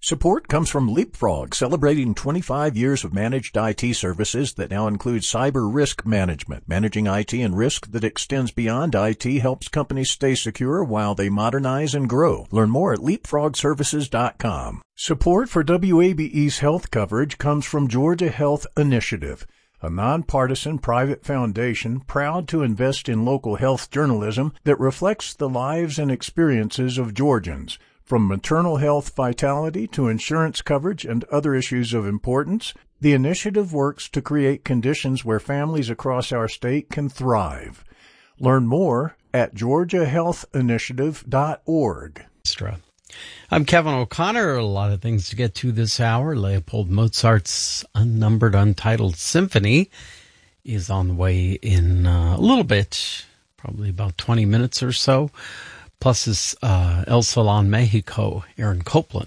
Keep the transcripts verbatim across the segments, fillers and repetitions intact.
Support comes from Leapfrog, celebrating twenty-five years of managed I T services that now include cyber risk management. Managing I T and risk that extends beyond I T helps companies stay secure while they modernize and grow. Learn more at leapfrog services dot com. Support for W A B E's health coverage comes from Georgia Health Initiative, a nonpartisan private foundation proud to invest in local health journalism that reflects the lives and experiences of Georgians. From maternal health vitality to insurance coverage and other issues of importance, the initiative works to create conditions where families across our state can thrive. Learn more at georgia health initiative dot org. I'm Kevin O'Connor. A lot of things to get to this hour. Leopold Mozart's Unnumbered Untitled Symphony is on the way in uh, a little bit, probably about twenty minutes or so. Plus is uh, El Salon Mexico, Aaron Copland.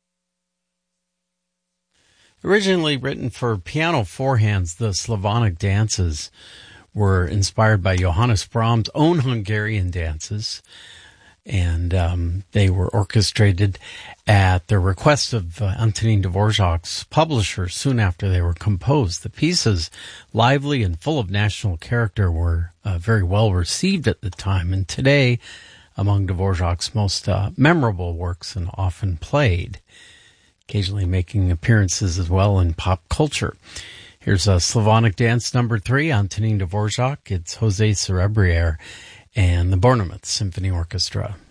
Originally written for piano four hands, the Slavonic dances were inspired by Johannes Brahms' own Hungarian dances, and um, they were orchestrated at the request of uh, Antonin Dvorak's publisher soon after they were composed. The pieces, lively and full of national character, were uh, very well received at the time, and today among Dvorak's most uh, memorable works and often played, occasionally making appearances as well in pop culture. Here's a Slavonic Dance number three, Antonin Dvorak. It's Jose Cerebriere and the Bournemouth Symphony Orchestra.